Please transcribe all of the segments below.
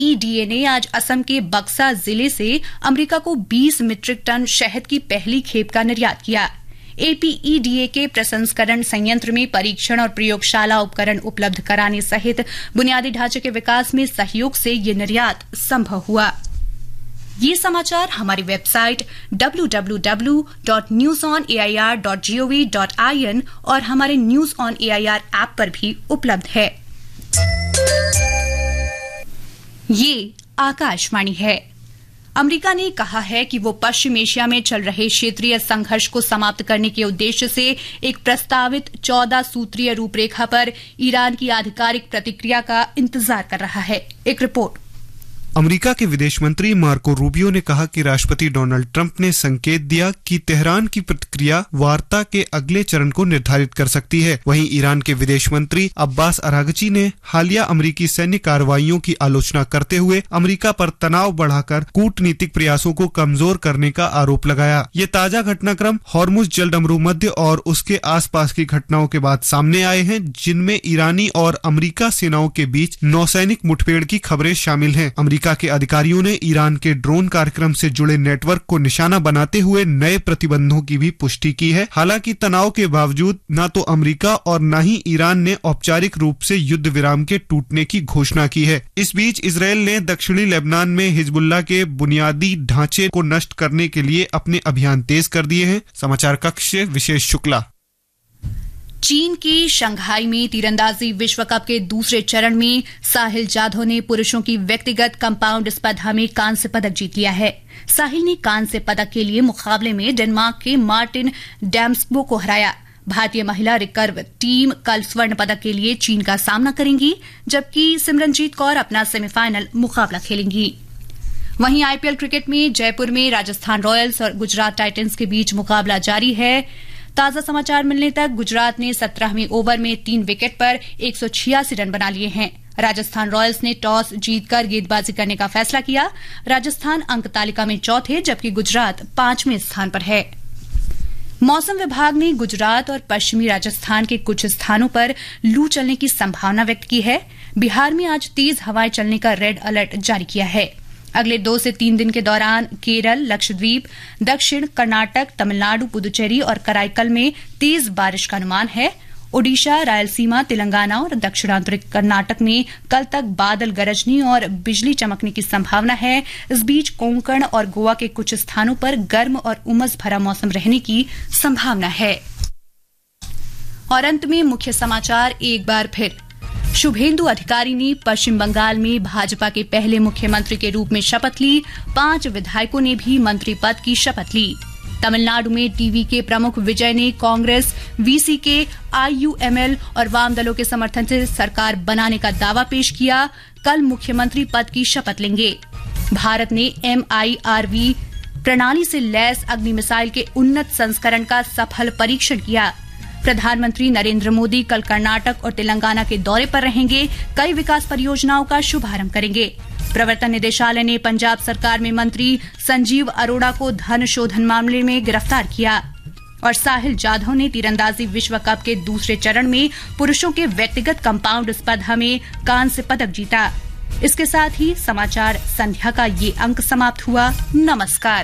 APEDA ने आज असम के बक्सा जिले से अमेरिका को 20 मीट्रिक टन शहद की पहली खेप का निर्यात किया। APEDA के प्रसंस्करण संयंत्र में परीक्षण और प्रयोगशाला उपकरण उपलब्ध कराने सहित बुनियादी ढांचे के विकास में सहयोग से ये निर्यात संभव हुआ। ये समाचार हमारी वेबसाइट www.newsonair.gov.in और हमारे न्यूज ऑन AIR ऐप पर भी उपलब्ध है। ये आकाशवाणी है। अमेरिका ने कहा है कि वो पश्चिम एशिया में चल रहे क्षेत्रीय संघर्ष को समाप्त करने के उद्देश्य से एक प्रस्तावित 14 सूत्रीय रूपरेखा पर ईरान की आधिकारिक प्रतिक्रिया का इंतजार कर रहा है। एक रिपोर्ट। अमेरिका के विदेश मंत्री मार्को रूबियो ने कहा कि राष्ट्रपति डोनाल्ड ट्रंप ने संकेत दिया कि तेहरान की प्रतिक्रिया वार्ता के अगले चरण को निर्धारित कर सकती है। वहीं ईरान के विदेश मंत्री अब्बास अरागची ने हालिया अमेरिकी सैन्य कार्रवाइयों की आलोचना करते हुए अमेरिका पर तनाव बढ़ाकर कूटनीतिक प्रयासों को कमजोर करने का आरोप लगाया। ये ताजा घटनाक्रम हॉर्मुज जलडमरू मध्य और उसके आसपास की घटनाओं के बाद सामने आए हैं, जिनमें ईरानी और अमेरिका सेनाओं के बीच नौसैनिक मुठभेड़ की खबरें शामिल हैं। अमेरिका के अधिकारियों ने ईरान के ड्रोन कार्यक्रम से जुड़े नेटवर्क को निशाना बनाते हुए नए प्रतिबंधों की भी पुष्टि की है। हालांकि तनाव के बावजूद न तो अमेरिका और न ही ईरान ने औपचारिक रूप से युद्ध विराम के टूटने की घोषणा की है। इस बीच इजरायल ने दक्षिणी लेबनान में हिजबुल्लाह के बुनियादी ढांचे को नष्ट करने के लिए अपने अभियान तेज कर दिए हैं। समाचार कक्ष से विशेष शुक्ला। चीन की शंघाई में तीरंदाजी विश्व कप के दूसरे चरण में साहिल जाधव ने पुरुषों की व्यक्तिगत कंपाउंड स्पर्धा में कांस्य पदक जीत लिया है। साहिल ने कांस्य पदक के लिए मुकाबले में डेनमार्क के मार्टिन डैम्सबो को हराया। भारतीय महिला रिकर्व टीम कल स्वर्ण पदक के लिए चीन का सामना करेंगी, जबकि सिमरनजीत कौर अपना सेमीफाइनल मुकाबला खेलेंगी। वहीं IPL क्रिकेट में जयपुर में राजस्थान रॉयल्स और गुजरात टाइटंस के बीच मुकाबला जारी है। ताजा समाचार मिलने तक गुजरात ने 17वें ओवर में 3 विकेट पर 186 रन बना लिए हैं। राजस्थान रॉयल्स ने टॉस जीतकर गेंदबाजी करने का फैसला किया। राजस्थान अंक तालिका में चौथे, जबकि गुजरात 5वें स्थान पर है। मौसम विभाग ने गुजरात और पश्चिमी राजस्थान के कुछ स्थानों पर लू चलने की संभावना व्यक्त की है। बिहार में आज तेज हवाएं चलने का रेड अलर्ट जारी किया है। अगले 2 से 3 दिन के दौरान केरल, लक्षद्वीप, दक्षिण कर्नाटक, तमिलनाडु, पुदुचेरी और कराईकल में तेज बारिश का अनुमान है। ओडिशा, रायलसीमा, तेलंगाना और दक्षिणांतरी कर्नाटक में कल तक बादल गरजने और बिजली चमकने की संभावना है। इस बीच कोंकण और गोवा के कुछ स्थानों पर गर्म और उमस भरा मौसम रहने की संभावना है। और अंत में मुख्य समाचार एक बार फिर। शुभेंदु अधिकारी ने पश्चिम बंगाल में भाजपा के पहले मुख्यमंत्री के रूप में शपथ ली। 5 विधायकों ने भी मंत्री पद की शपथ ली। तमिलनाडु में टीवी के प्रमुख विजय ने कांग्रेस, VCK, IUML और वाम दलों के समर्थन से सरकार बनाने का दावा पेश किया। कल मुख्यमंत्री पद की शपथ लेंगे। भारत ने MIRV प्रणाली से लैस अग्नि मिसाइल के उन्नत संस्करण का सफल परीक्षण किया। प्रधानमंत्री नरेंद्र मोदी कल कर्नाटक और तेलंगाना के दौरे पर रहेंगे। कई विकास परियोजनाओं का शुभारंभ करेंगे। प्रवर्तन निदेशालय ने पंजाब सरकार में मंत्री संजीव अरोड़ा को धन शोधन मामले में गिरफ्तार किया। और साहिल जाधव ने तीरंदाजी विश्व कप के दूसरे चरण में पुरुषों के व्यक्तिगत कंपाउंड स्पर्धा में कांस्य पदक जीता। इसके साथ ही समाचार संध्या का ये अंक समाप्त हुआ। नमस्कार।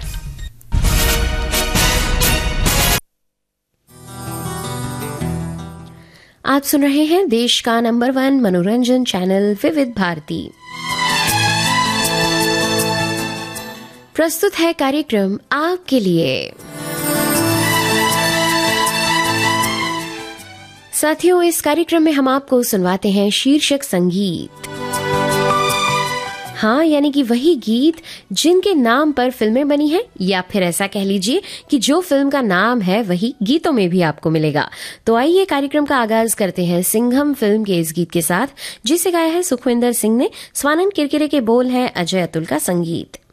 आप सुन रहे हैं देश का नंबर 1 मनोरंजन चैनल विविध भारती। प्रस्तुत है कार्यक्रम आपके लिए। साथियों, इस कार्यक्रम में हम आपको सुनवाते हैं शीर्षक संगीत। हाँ, यानी कि वही गीत जिनके नाम पर फिल्में बनी हैं, या फिर ऐसा कह लीजिए कि जो फिल्म का नाम है वही गीतों में भी आपको मिलेगा। तो आइए कार्यक्रम का आगाज करते हैं सिंघम फिल्म के इस गीत के साथ, जिसे गाया है सुखविंदर सिंह ने। स्वानंद किरकिरे के बोल है, अजय अतुल का संगीत।